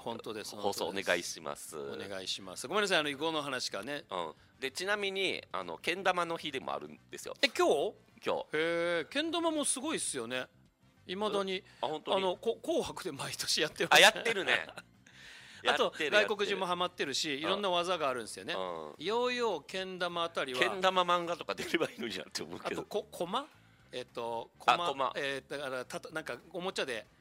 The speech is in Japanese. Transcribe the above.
本当です。 放送お願いします。 お願いします。ごめんなさい、囲碁の話からね。 でちなみにけん玉の日でもあるんですよ。 今日？ 今日。 へえ、けん玉もすごいっすよね。いまだに本当に紅白で毎年やってる。 やってるね。 あと外国人もハマってるし、いろんな技があるんですよね。ヨーヨー、けん玉あたりは。 けん玉漫画とか出ればいいのになって思うけど。 あと駒？駒だからなんかおもちゃで